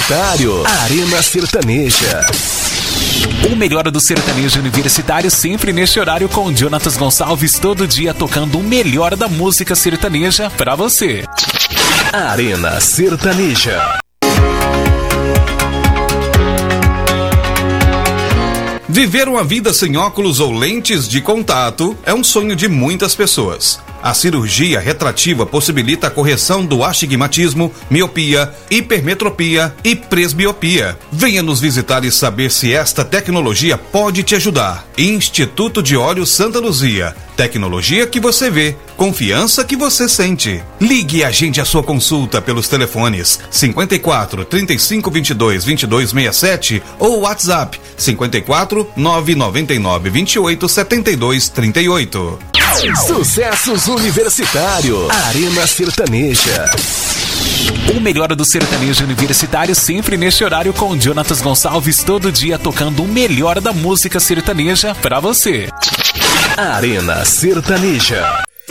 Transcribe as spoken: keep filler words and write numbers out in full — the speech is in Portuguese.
Universitário, Arena Sertaneja. O melhor do sertanejo universitário sempre neste horário com Jonatas Gonçalves, todo dia tocando o melhor da música sertaneja pra você. Arena Sertaneja. Viver uma vida sem óculos ou lentes de contato é um sonho de muitas pessoas. A cirurgia retrativa possibilita a correção do astigmatismo, miopia, hipermetropia e presbiopia. Venha nos visitar e saber se esta tecnologia pode te ajudar. Instituto de Olhos Santa Luzia. Tecnologia que você vê, confiança que você sente. Ligue e agende a sua consulta pelos telefones cinquenta e quatro, trinta e cinco, vinte e dois, vinte e dois, sessenta e sete ou WhatsApp cinquenta e quatro, nove nove nove, vinte e oito, setenta e dois, trinta e oito. Sucessos Universitário, Arena Sertaneja. O melhor do sertanejo universitário sempre neste horário com Jonatas Gonçalves, todo dia tocando o melhor da música sertaneja pra você. Arena Sertaneja.